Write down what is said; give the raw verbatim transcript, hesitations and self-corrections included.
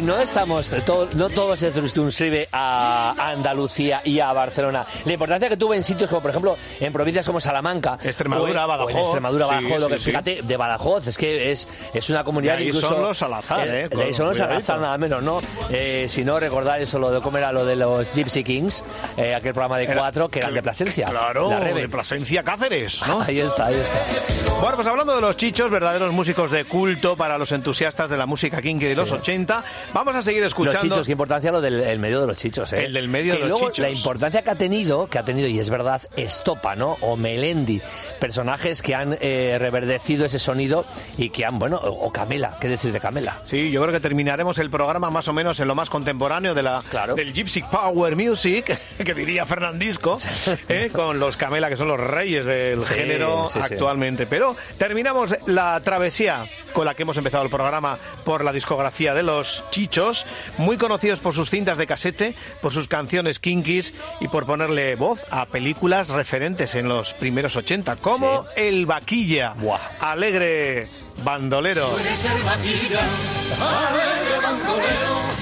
no estamos, todo, no todo se circunscribe a Andalucía y a Barcelona. La importancia que tuvo en sitios como, por ejemplo, en provincias como Salamanca, Extremadura, o en, Badajoz, o en Extremadura, sí, Badajoz, lo que, sí, sí. fíjate, de Badajoz, es que es, es una comunidad de ahí incluso... son los Salazar, ¿eh? De ahí son los Salazar, nada menos, ¿no? Eh, si no, recordar eso, lo de cómo era lo de los Gypsy Kings, eh, aquel programa de Era, cuatro, que eran de Plasencia. Claro, la de Plasencia Cáceres, ¿no? Ahí está, ahí está. Bueno, pues hablando de los Chichos, verdaderos músicos de culto para los entusiastas de la música kinky de los Sí. ochenta, vamos a seguir escuchando... Los Chichos, qué importancia lo del el medio de los Chichos, ¿eh? El del medio que de los luego, Chichos. La importancia que ha tenido, que ha tenido, y es verdad, Estopa, ¿no? O Melendi, personajes que han eh, reverdecido ese sonido y que han, bueno, o, o Camela, ¿qué decir de Camela? Sí, yo creo que terminaremos el programa más o menos en lo más contemporáneo de la Claro. del Gypsy Power Music, que diría Fernandisco, ¿eh? Con los Camela, que son los reyes del Sí, género sí, sí. actualmente. Pero terminamos la travesía con la que hemos empezado el programa por la discografía de los Chichos, muy conocidos por sus cintas de casete, por sus canciones kinkies y por ponerle voz a películas referentes en los primeros ochenta, como Sí. El Vaquilla, Buah. alegre bandolero. Puede ser vaquilla, alegre bandolero.